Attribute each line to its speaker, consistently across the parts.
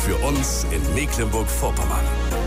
Speaker 1: für uns in Mecklenburg-Vorpommern.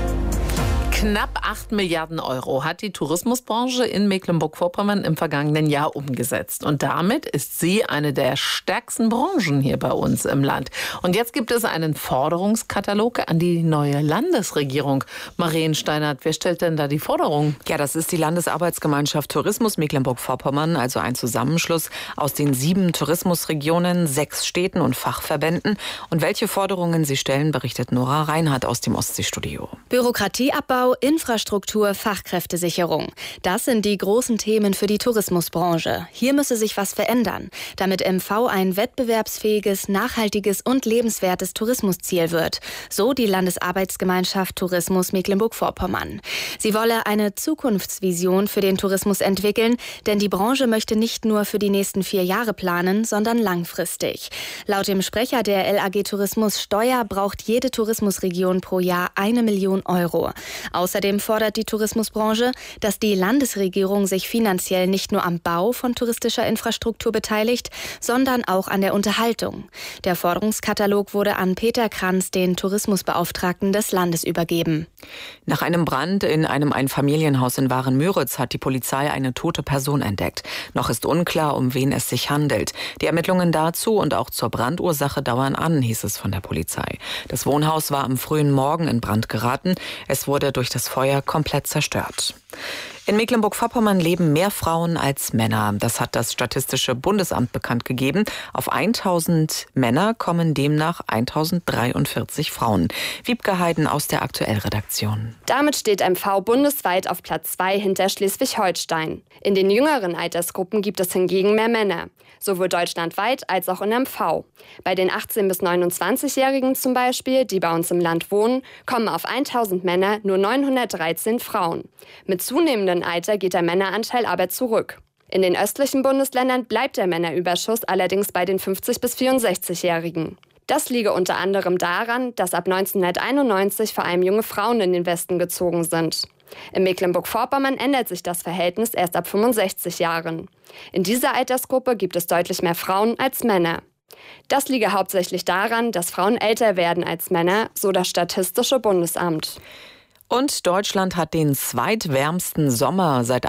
Speaker 2: Knapp 8 Milliarden Euro hat die Tourismusbranche in Mecklenburg-Vorpommern im vergangenen Jahr umgesetzt. Und damit ist sie eine der stärksten Branchen hier bei uns im Land. Und jetzt gibt es einen Forderungskatalog an die neue Landesregierung. Marien Steinert, wer stellt denn da die Forderung?
Speaker 3: Ja, das ist die Landesarbeitsgemeinschaft Tourismus Mecklenburg-Vorpommern, also ein Zusammenschluss aus den 7 Tourismusregionen, 6 Städten und Fachverbänden. Und welche Forderungen sie stellen, berichtet Nora Reinhardt aus dem Ostseestudio.
Speaker 4: Bürokratieabbau, Infrastruktur, Fachkräftesicherung. Das sind die großen Themen für die Tourismusbranche. Hier müsse sich was verändern, damit MV ein wettbewerbsfähiges, nachhaltiges und lebenswertes Tourismusziel wird. So die Landesarbeitsgemeinschaft Tourismus Mecklenburg-Vorpommern. Sie wolle eine Zukunftsvision für den Tourismus entwickeln, denn die Branche möchte nicht nur für die nächsten 4 Jahre planen, sondern langfristig. Laut dem Sprecher der LAG Tourismus Steuer braucht jede Tourismusregion pro Jahr 1 Million Euro. Außerdem fordert die Tourismusbranche, dass die Landesregierung sich finanziell nicht nur am Bau von touristischer Infrastruktur beteiligt, sondern auch an der Unterhaltung. Der Forderungskatalog wurde an Peter Kranz, den Tourismusbeauftragten des Landes, übergeben.
Speaker 3: Nach einem Brand in einem Einfamilienhaus in Waren-Müritz hat die Polizei eine tote Person entdeckt. Noch ist unklar, um wen es sich handelt. Die Ermittlungen dazu und auch zur Brandursache dauern an, hieß es von der Polizei. Das Wohnhaus war am frühen Morgen in Brand geraten. Es wurde durch das Feuer komplett zerstört. In Mecklenburg-Vorpommern leben mehr Frauen als Männer. Das hat das Statistische Bundesamt bekannt gegeben. Auf 1000 Männer kommen demnach 1043 Frauen. Wiebke Heiden aus der Aktuell-Redaktion.
Speaker 5: Damit steht MV bundesweit auf Platz 2 hinter Schleswig-Holstein. In den jüngeren Altersgruppen gibt es hingegen mehr Männer. Sowohl deutschlandweit als auch in MV. Bei den 18- bis 29-Jährigen zum Beispiel, die bei uns im Land wohnen, kommen auf 1000 Männer nur 913 Frauen. Mit zunehmendem Alter geht der Männeranteil aber zurück. In den östlichen Bundesländern bleibt der Männerüberschuss allerdings bei den 50- bis 64-Jährigen. Das liege unter anderem daran, dass ab 1991 vor allem junge Frauen in den Westen gezogen sind. In Mecklenburg-Vorpommern ändert sich das Verhältnis erst ab 65 Jahren. In dieser Altersgruppe gibt es deutlich mehr Frauen als Männer. Das liege hauptsächlich daran, dass Frauen älter werden als Männer, so das Statistische Bundesamt.
Speaker 3: Und Deutschland hat den zweitwärmsten Sommer seit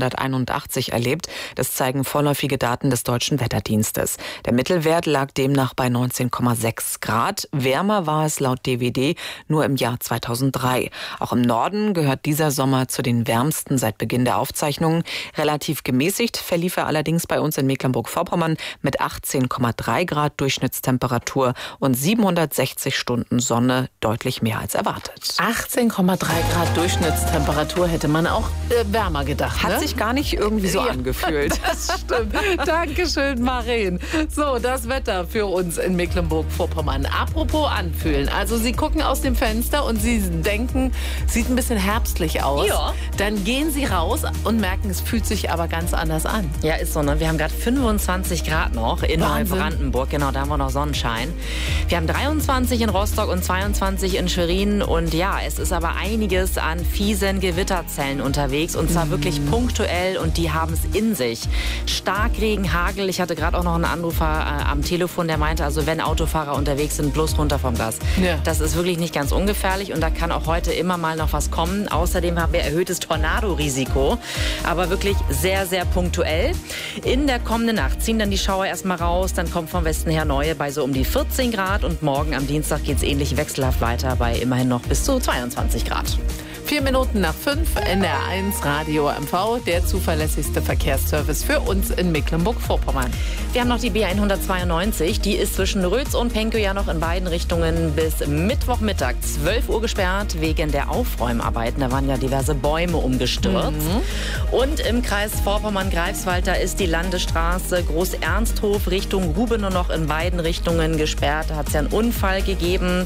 Speaker 3: 1881 erlebt. Das zeigen vorläufige Daten des Deutschen Wetterdienstes. Der Mittelwert lag demnach bei 19,6 Grad. Wärmer war es laut DWD nur im Jahr 2003. Auch im Norden gehört dieser Sommer zu den wärmsten seit Beginn der Aufzeichnungen. Relativ gemäßigt verlief er allerdings bei uns in Mecklenburg-Vorpommern mit 18,3 Grad Durchschnittstemperatur und 760 Stunden Sonne, deutlich mehr als erwartet.
Speaker 2: 18,3 Grad Durchschnittstemperatur hätte man auch wärmer gedacht.
Speaker 3: Hat sich gar nicht irgendwie so angefühlt.
Speaker 2: Das stimmt. Dankeschön, Marien. So, das Wetter für uns in Mecklenburg-Vorpommern. Apropos anfühlen. Also Sie gucken aus dem Fenster und Sie denken, sieht ein bisschen herbstlich aus.
Speaker 6: Ja.
Speaker 2: Dann gehen Sie raus und merken, es fühlt sich aber ganz anders an.
Speaker 6: Ja, ist so, ne? Wir haben gerade 25 Grad noch in Neubrandenburg. Genau, da haben wir noch Sonnenschein. Wir haben 23 in Rostock und 22 in Schwerin. Und ja, es ist aber einiges an fiesen Gewitterzellen unterwegs. Und zwar wirklich punktuell. Und die haben es in sich. Starkregen, Hagel. Ich hatte gerade auch noch einen Anrufer am Telefon, der meinte, also wenn Autofahrer unterwegs sind, bloß runter vom Gas.
Speaker 2: Ja.
Speaker 6: Das ist wirklich nicht ganz ungefährlich. Und da kann auch heute immer mal noch was kommen. Außerdem haben wir erhöhtes Tornadorisiko. Aber wirklich sehr, sehr punktuell. In der kommenden Nacht ziehen dann die Schauer erstmal raus. Dann kommt vom Westen her neue bei so um die 14 Grad. Und morgen am Dienstag geht es ähnlich wechselhaft weiter bei immerhin noch bis zu 22 Grad.
Speaker 2: 4 Minuten nach 5, NDR1 Radio MV, der zuverlässigste Verkehrsservice für uns in Mecklenburg-Vorpommern.
Speaker 6: Wir haben noch die B192, die ist zwischen Rötz und Penkow ja noch in beiden Richtungen bis Mittwochmittag 12 Uhr gesperrt, wegen der Aufräumarbeiten. Da waren ja diverse Bäume umgestürzt. Und im Kreis Vorpommern-Greifswald, da ist die Landesstraße Groß-Ernsthof Richtung Rubenow noch in beiden Richtungen gesperrt. Da hat es ja einen Unfall gegeben.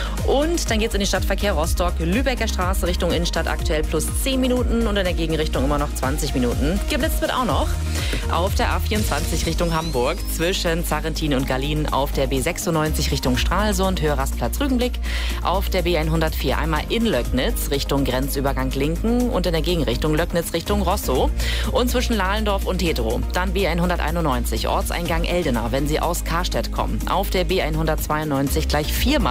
Speaker 6: Und dann geht es in den Stadtverkehr Rostock, Lübecker Straße Richtung Innenstadt aktuell plus 10 Minuten und in der Gegenrichtung immer noch 20 Minuten. Geblitzt wird auch noch auf der A24 Richtung Hamburg zwischen Zarrentin und Gallien, auf der B96 Richtung Stralsund, Höhe Rastplatz Rügenblick, auf der B104 einmal in Löcknitz Richtung Grenzübergang Linken und in der Gegenrichtung Löcknitz Richtung Rosso und zwischen Lahlendorf und Hedrow. Dann B191 Ortseingang Eldenau, wenn Sie aus Karstedt kommen. Auf der B192 gleich 4-mal